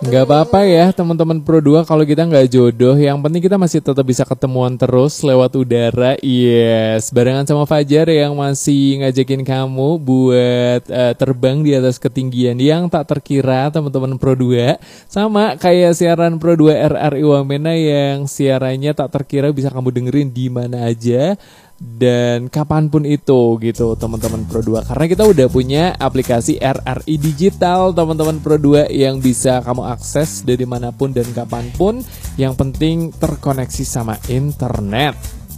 Nggak apa-apa ya teman-teman Pro 2 kalau kita nggak jodoh. Yang penting kita masih tetap bisa ketemuan terus lewat udara. Yes, barengan sama Fajar yang masih ngajakin kamu buat terbang di atas ketinggian yang tak terkira teman-teman Pro 2. Sama kayak siaran Pro 2 RRI Wamena yang siarannya tak terkira bisa kamu dengerin di mana aja dan kapanpun itu gitu teman-teman Pro 2. Karena kita udah punya aplikasi RRI Digital teman-teman Pro 2 yang bisa kamu akses dari manapun dan kapanpun. Yang penting terkoneksi sama internet.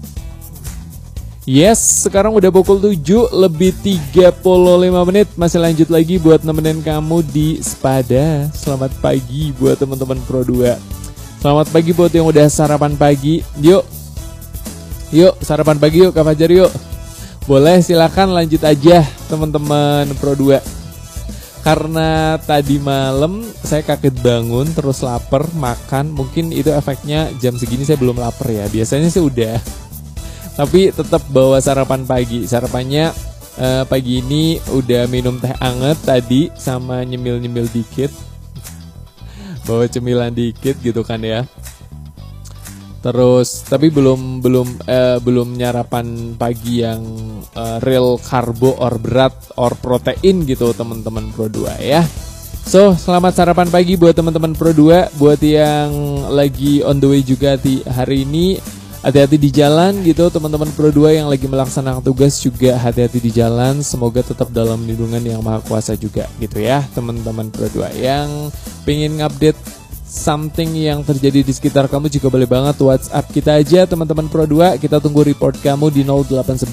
Yes, sekarang udah pukul 7 lebih 35 menit. Masih lanjut lagi buat nemenin kamu di Sepada. Selamat pagi buat teman-teman Pro 2. Selamat pagi buat yang udah sarapan pagi. Yuk sarapan pagi yuk Kak Fajar yuk. Boleh silakan lanjut aja teman-teman Pro 2. Karena tadi malam saya kaget bangun terus lapar makan. Mungkin itu efeknya jam segini saya belum lapar ya. Biasanya sih udah. Tapi tetap bawa sarapan pagi. Sarapannya pagi ini udah minum teh anget tadi sama nyemil-nyemil dikit. Bawa cemilan dikit gitu kan ya. Terus tapi belum nyarapan pagi yang real karbo or berat or protein gitu teman-teman Pro 2 ya. So, selamat sarapan pagi buat teman-teman Pro 2, buat yang lagi on the way juga di hari ini. Hati-hati di jalan gitu teman-teman Pro 2 yang lagi melaksanakan tugas juga hati-hati di jalan. Semoga tetap dalam lindungan yang maha kuasa juga gitu ya teman-teman Pro 2. Yang pengen update something yang terjadi di sekitar kamu juga boleh banget WhatsApp kita aja teman-teman Pro 2. Kita tunggu report kamu di 0811